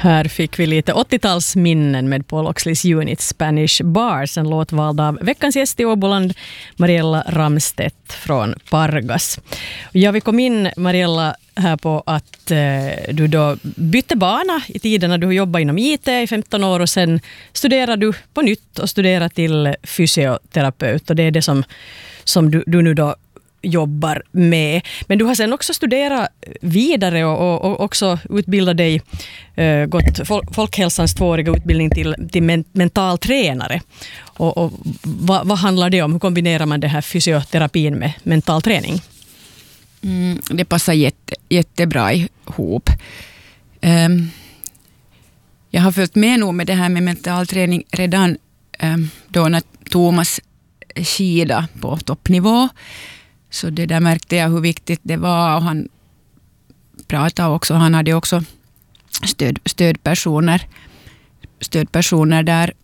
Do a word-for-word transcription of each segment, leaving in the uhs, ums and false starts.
Här fick vi lite åttiotalsminnen med Paul Oxleys unit Spanish Bars, en låt vald av veckans gäst i Åboland, Mariella Ramstedt från Pargas. Ja, vi kom in, Mariella, här på att eh, du då bytte bana i tiden när du jobbade inom I T i femton år och sen studerade du på nytt och studerade till fysioterapeut, och det är det som, som du, du nu då jobbar med. Men du har sen också studerat vidare och, och, och också utbildat dig, uh, gått fol- folkhälsans tvååriga utbildning till, till men- mental tränare. Och, och vad, vad handlar det om? Hur kombinerar man det här fysioterapin med mental träning? Mm, det passar jätte, jättebra ihop. Um, jag har följt med nog med det här med mental träning redan um, då när Thomas skida på toppnivå. Så det där märkte jag hur viktigt det var, och han pratade också, han hade också stöd, stödpersoner, stödpersoner där,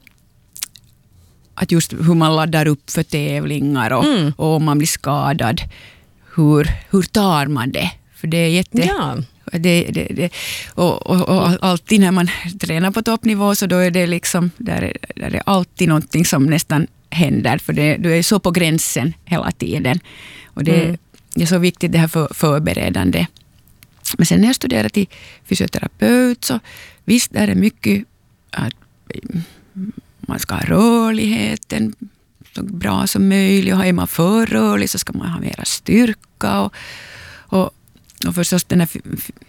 att just hur man laddar upp för tävlingar och, mm. och om man blir skadad, hur, hur tar man det? För det är jätte... Ja. Det, det, det, och, och, och alltid när man tränar på toppnivå så då är det liksom, där är, där är alltid någonting som nästan händer, för det, du är så på gränsen hela tiden. Och det, mm. det är så viktigt det här för, förberedande. Men sen när jag studerade till fysioterapeut så visst är det mycket att man ska ha rörligheten så bra som möjligt, och är man för rörlig så ska man ha mera styrka och, och, och förstås den här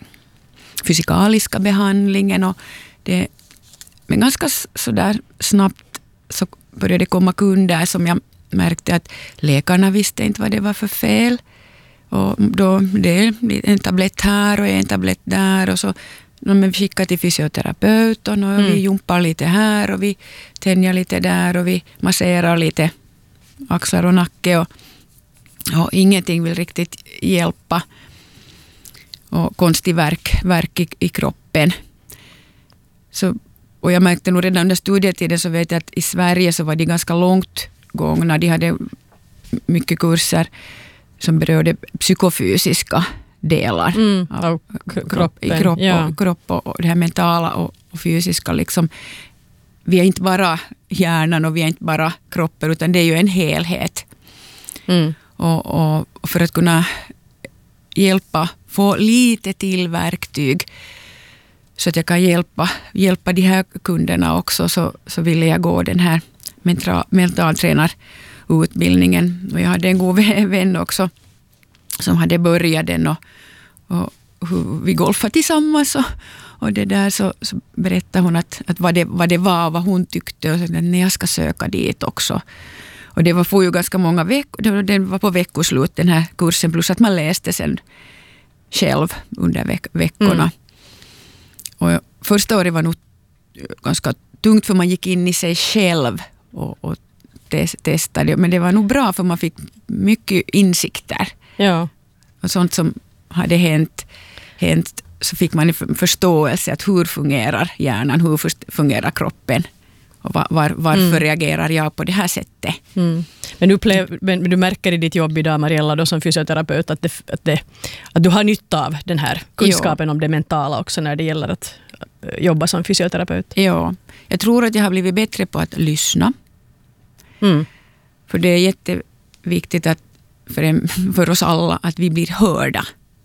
fysikaliska behandlingen. Och det, men ganska sådär snabbt så började det komma kunder som jag märkte att läkarna visste inte vad det var för fel. Och då det är en tablett här och en tablett där, och så de vi skickar till fysioterapeuten och mm. vi jumpar lite här och vi tänjer lite där och vi masserar lite axlar och nacke, och, och ingenting vill riktigt hjälpa. Och konstig verk, verk i, i kroppen. Så, och jag märkte nog redan under studietiden, så vet jag att i Sverige så var de ganska långt gångna. De hade mycket kurser som berörde psykofysiska delar mm, av, av kroppen. I kropp, ja. och, kropp och, och det här mentala och, och fysiska. Liksom. Vi är inte bara hjärnan och vi är inte bara kroppen, utan det är ju en helhet. Mm. Och, och, och för att kunna hjälpa, få lite till verktyg så att jag kan hjälpa, hjälpa de här kunderna också, så, så ville jag gå den här mental, mentaltränarutbildningen. Och jag hade en god vän också som hade börjat den, och, och vi golfade tillsammans, och, och det där så, så berättade hon att, att vad, det, vad det var, vad hon tyckte, och så att jag ska söka dit också. Och det var för ju ganska många veckor, det var på veckoslut den här kursen, plus att man läste sen själv under veck- veckorna. Mm. Och första året var nog ganska tungt, för man gick in i sig själv och, och testade. Men det var nog bra, för man fick mycket insikter. Ja. Och sånt som hade hänt, hänt så fick man en förståelse att hur fungerar hjärnan, hur fungerar kroppen. Och var, var, varför mm. reagerar jag på det här sättet? Mm. Men, du upplev, men du märker i ditt jobb idag, Mariella, då som fysioterapeut, att, det, att, det, att du har nytta av den här kunskapen jo. om det mentala också när det gäller att jobba som fysioterapeut. Ja, jag tror att jag har blivit bättre på att lyssna. Mm. För det är jätteviktigt att för, en, för oss alla att vi blir hörda.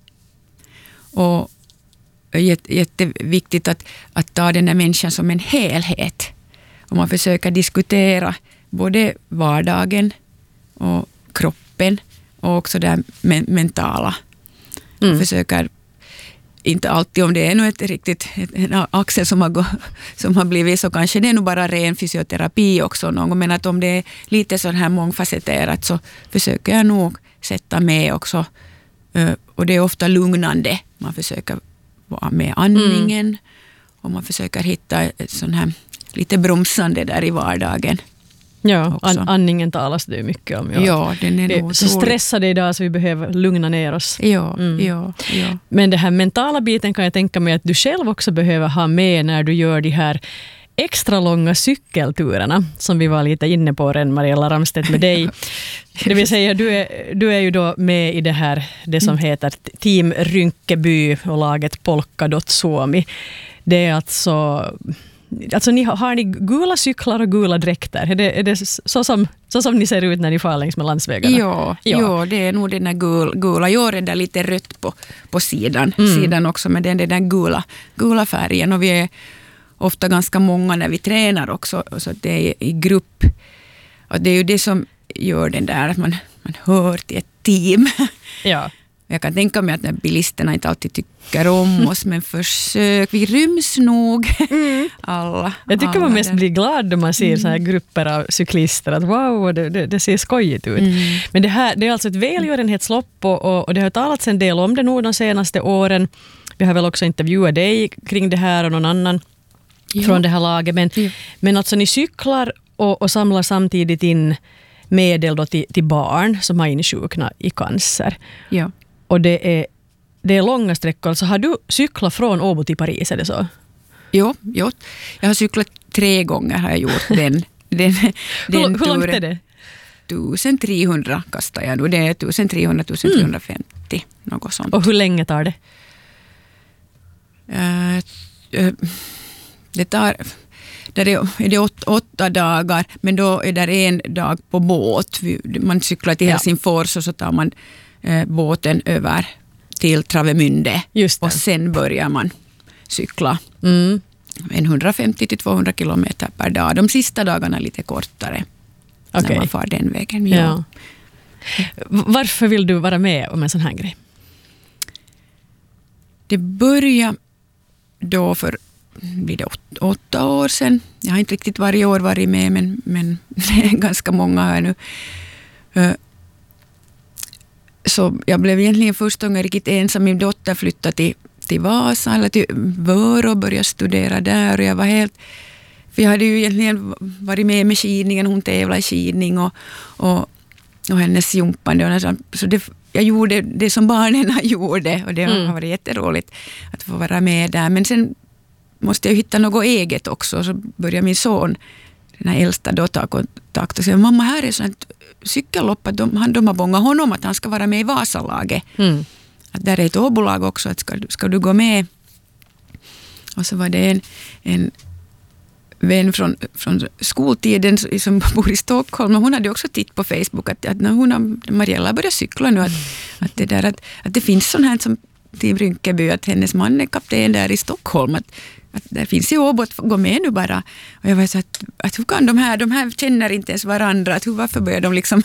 Och jätte, jätteviktigt att, att ta den här människan som en helhet. Och man försöker diskutera både vardagen och kroppen och också det men- mentala. Man mm. försöker inte alltid, om det är nog ett riktigt en axel som har, gå, som har blivit, så kanske det är nog bara ren fysioterapi också någon. Men att om det är lite så här mångfacetterat, så försöker jag nog sätta med också. Och det är ofta lugnande. Man försöker vara med andningen mm. och man försöker hitta ett sån här lite bromsande där i vardagen. Ja, an- andningen talas det mycket om. Ja, ja den är nog så stressade idag så vi behöver lugna ner oss. Ja, mm. ja, ja. Men det här mentala biten kan jag tänka mig att du själv också behöver ha med när du gör de här extra långa cykelturerna som vi var lite inne på redan, Mariella Ramstedt, med dig. Det vill säga, du är, du är ju då med i det här, det som heter Team Rynkeby och laget Polka dot Suomi. Det är alltså... Alltså ni har, har ni gula cyklar och gula dräkter? Är det, är det så, som, så som ni ser ut när ni far längs med landsvägarna? Ja, ja. ja det är nog den där gul, gula. Jag är där lite rött på, på sidan, mm. sidan också, men det är den där gula, gula färgen. Och vi är ofta ganska många när vi tränar också, så det är i grupp. Och det är ju det som gör den där att man, man hör till ett team. Ja. Jag kan tänka mig att när bilisterna inte alltid tycker om oss, men försök, vi ryms nog mm. alla. Jag tycker alla man mest där. blir glad när man ser mm. så här grupper av cyklister, att wow, det, det, det ser skojigt ut. Mm. Men det här det är alltså ett välgörenhetslopp och, och, och det har talats en del om det nog de senaste åren. Vi har väl också intervjuat dig kring det här och någon annan ja. från det här laget. Men, ja. men alltså ni cyklar och, och samlar samtidigt in medel då till, till barn som har insjuknat i cancer. Ja. Och det är, det är långa sträckor. Så har du cyklat från Åbo till Paris, är det så? Jo, jo. Jag har cyklat tre gånger har jag gjort den, den, den hur, hur långt är det? tusentrehundra kastar jag nu. Det är tusentrehundra till tusentrehundrafemtio. Mm. Något sånt. Och hur länge tar det? Uh, uh, det tar... Där är, är det åt, åtta dagar, men då är det en dag på båt. Man cyklar till Helsingfors och så tar man eh, båten över till Travemünde. Och sen börjar man cykla mm. hundrafemtio till tvåhundra kilometer per dag. De sista dagarna är lite kortare okay. när man far den vägen. Ja. Ja. Varför vill du vara med om en sån här grej? Det börjar då för blir det åt, åtta år sedan. Jag har inte riktigt varje år varit med, men, men det är ganska många här nu. Så jag blev egentligen första gången riktigt ensam. Min dotter flyttade till, till Vasa eller till Vörå och började studera där. Och jag var helt... För jag hade ju egentligen varit med med skidningen. Hon tävlade i skidning och, och, och hennes jumpande. Och så det, jag gjorde det som barnen gjorde. Och det har mm. varit jätteroligt att få vara med där. Men sen måste jag hitta något eget också. Så började min son, den här äldsta, då ta kontakt och säga, mamma, här är sånt cykellopp. De, han, de har bångat honom att han ska vara med i Vasalaget. Mm. Att där är ett Åbolag också. Att ska, ska du gå med? Och så var det en, en vän från, från skoltiden som bor i Stockholm. Och hon hade också tittat på Facebook att, att när hon har, Mariella börjar cykla nu. Att, att, det, där, att, att det finns sån här som Team Rynkeby, att hennes man är kapten där i Stockholm. Att, att det finns i Åbo, att gå med nu bara. Och jag var så att, att hur kan de här, de här känner inte ens varandra. Att hur, varför börjar de liksom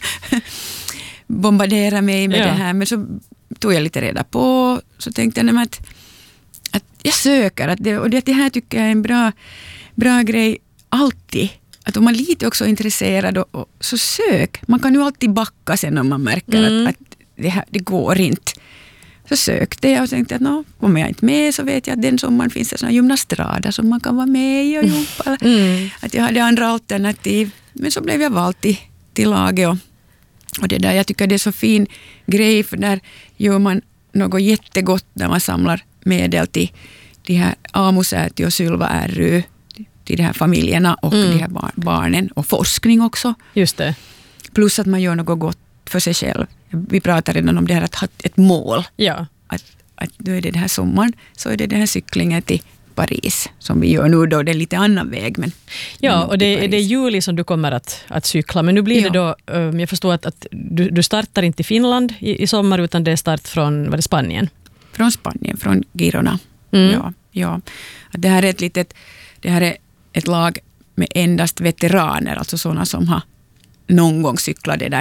bombardera mig med ja. det här. Men så tog jag lite reda på, så tänkte jag att, att jag söker. Att det, och det, det här tycker jag är en bra, bra grej alltid. Att om man är lite också intresserad, och, och, så sök. Man kan ju alltid backa sen om man märker mm. att, att det, här, det går inte. Så sökte jag och tänkte att no, om jag inte med så vet jag att den sommaren finns det såna gymnastrada som man kan vara med i och jumpa. Mm. Att jag hade andra alternativ. Men så blev jag vald till, till laget. Och, och det där, jag tycker det är så fin grej, för där gör man något jättegott när man samlar medel till de här Amusäti och Sylva R U, till de här familjerna och mm. de här bar- barnen och forskning också. Just det. Plus att man gör något gott för sig själv. Vi pratar redan om det här att ha ett mål. Ja. Att, att nu är det den här sommaren, så är det den här cyklingen till Paris som vi gör nu då. Det är lite annan väg. Men ja, och det, det är juli som du kommer att, att cykla. Men nu blir ja. det då, um, jag förstår att, att du, du startar inte i Finland i, i sommar, utan det är start från, vad är Spanien? Från Spanien, från Girona. Mm. Ja, ja. Det här är ett litet, det här är ett lag med endast veteraner, alltså sådana som har någon gång cyklat det där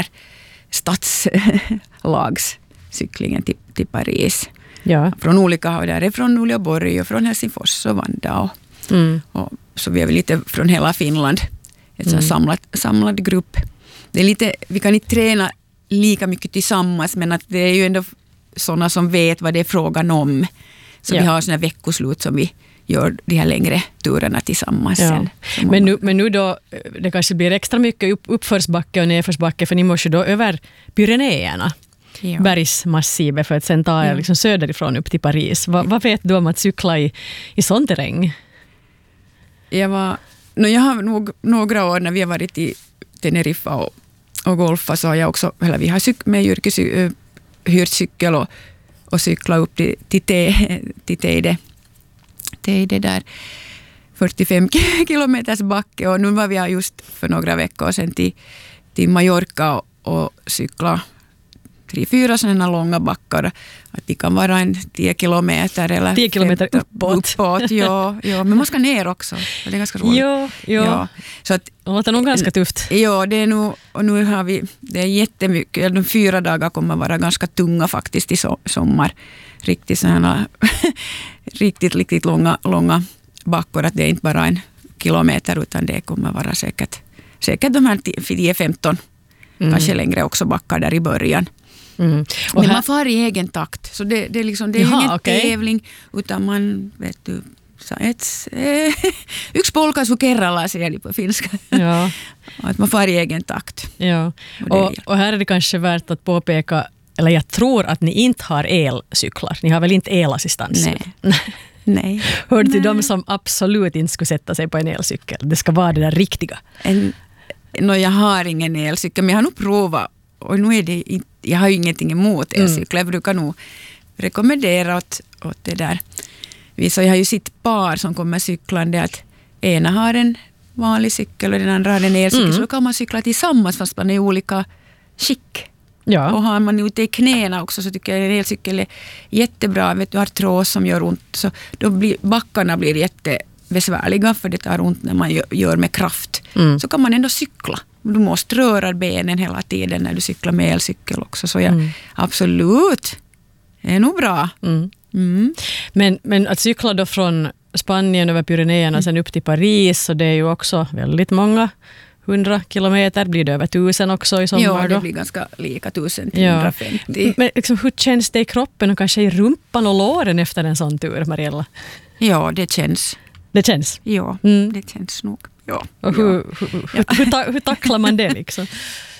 stadslagscyklingen till, till Paris. Ja. Från olika håll, där är från Uleåborg och från Helsingfors och Vanda. Och, mm. och så vi är väl lite från hela Finland. En mm. samlad, samlad grupp. Det är lite, vi kan inte träna lika mycket tillsammans, men att det är ju ändå sådana som vet vad det är frågan om. Så ja. vi har sådana veckoslut som vi gör de här längre turerna tillsammans. Ja. Sen, men, nu, men nu då, det kanske blir extra mycket upp, uppförsbacke och nedförsbacke, för ni måste då över Pyrenéerna, ja. bergsmassivet, för att sen ta er ja. liksom söderifrån upp till Paris. Va, vad vet du om att cykla i, i sån terräng? Jag, var, no, jag har nog några år när vi har varit i Teneriffa och, och golfa så har jag också, eller vi har cyk, med yrkes, uh, hyrt cykel och, och cyklat upp till, till, te, till Teide, Teide där fyrtiofem kilometers backe och nu var vi just för några veckor sedan till, till Mallorca och, och cykla tre, fyra sådana långa backar. Att de kan vara en tio kilometer eller tio kilometer uppåt. uppåt ja, ja, men man ska ner också. Det är ganska roligt. Jo, jo. Ja. Så att, det låter nog ganska tufft. Ja, det är nog, och nu har vi, det är jättemycket, de fyra dagar kommer vara ganska tunga faktiskt i so, sommar. Riktigt sådana, riktigt, riktigt långa, långa backor, att det är inte bara en kilometer utan det kommer vara säkert, säkert de här tio femton, mm. kanske längre också backar där i början. Mm. Och men man far i egen takt, så det, det är, liksom, det är Jaha, ingen okay. tävling utan man vet du, ett, eh, yksi polkaisu kerrallaan säger de på finska. Ja. Att man far i egen takt. Ja. Och, och, och här är det kanske värt att påpeka, eller jag tror att ni inte har elcyklar. Ni har väl inte elassistans? Nej. Nej. Hör till de som absolut inte skulle sätta sig på en elcykel. Det ska vara det där riktiga. En, no, jag har ingen elcykel, men jag har nog provat. Och nu är det inte, jag har ju ingenting emot elcyklar. Mm. Jag brukar nog rekommendera åt, åt det där. Så jag har ju sitt par som kommer cyklande att ena har en vanlig cykel och den andra har en elcykel. Mm. Så då kan man cykla tillsammans fast man är i olika skick. Ja. Och har man ute i knäna också så tycker jag en elcykel är jättebra. Vet du, artros som gör ont. Så då blir, backarna blir jättebesvärliga för det tar ont när man gör med kraft. Mm. Så kan man ändå cykla. Du måste röra benen hela tiden när du cyklar med elcykel också. Så jag, mm. absolut, det är nog bra. Mm. Mm. Men, men att cykla då från Spanien över Pyrenéerna och sen upp till Paris, så det är ju också väldigt många hundra kilometer, blir det över tusen också i sommar? Ja, det då? blir ganska lika tusen till hundrafemtio. Men liksom, hur känns det i kroppen och kanske i rumpan och låren efter en sån tur, Mariella? Ja, det känns. Det känns? Ja, mm. det känns nog. Ja. Och hur, ja. hur, hur, ja. hur, ta, hur tacklar man det liksom?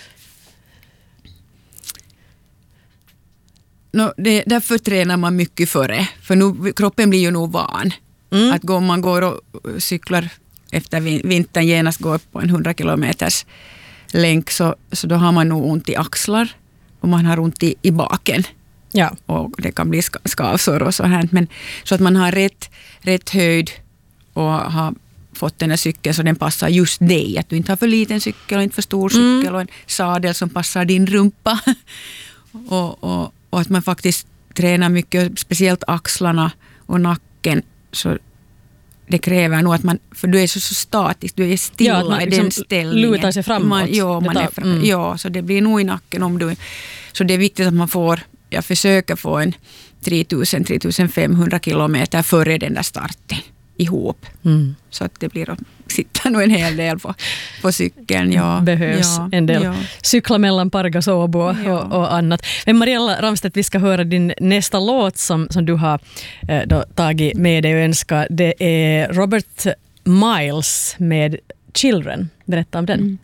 No, det, därför tränar man mycket före. För nu, kroppen blir ju nog van. Mm. Att om man går och cyklar efter vintern genast går på en hundra kilometers länk så, så då har man nog ont i axlar och man har ont i, i baken. Ja. Och det kan bli skavsår och så här. Men, så att man har rätt, rätt höjd och har fått den här cykeln så den passar just dig. Att du inte har för liten cykel och inte för stor cykel mm. och en sadel som passar din rumpa. och, och, och att man faktiskt tränar mycket, speciellt axlarna och nacken. Så det kräver nog att man, för du är så, så statisk, du är stilla ja, man, i liksom den ställningen. Lutar sig framåt. Man, ja, man tar, är fram, mm. ja, så det blir nog i nacken om du. Så det är viktigt att man får, jag försöker få en tre tusen till tre tusen femhundra kilometer före den där starten ihop. Mm. Så att det blir att sitta nog en hel del på, på cykeln. Ja. Behövs ja, en del. Ja. Cykla mellan Pargas och Åbo ja. och, och annat. Men Mariella Ramstedt, vi ska höra din nästa låt som, som du har eh, då, tagit med dig och önskar. Det är Robert Miles med Children. Berätta om den. Mm.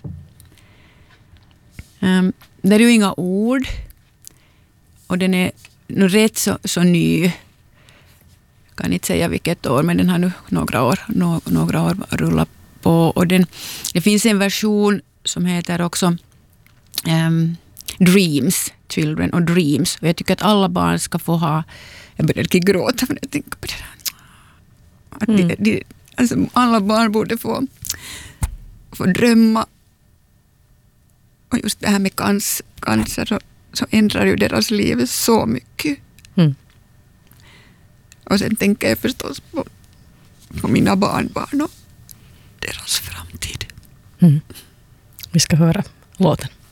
Um, det är ju inga ord. Och den är nu rätt så, så ny. Jag kan inte säga vilket år, men den har nu några år, no, några år rullat på. Och den, det finns en version som heter också um, Dreams, Children och Dreams. Och jag tycker att alla barn ska få ha, jag börjar inte gråta för jag tänker på det där. Att mm. de, de, alltså alla barn borde få, få drömma. Och just det här med cancer, cancer så, så ändrar ju deras liv så mycket. Mm. Och sen tänker jag förstås på, på mina barnbarn och deras framtid. Mm. Vi ska höra låten.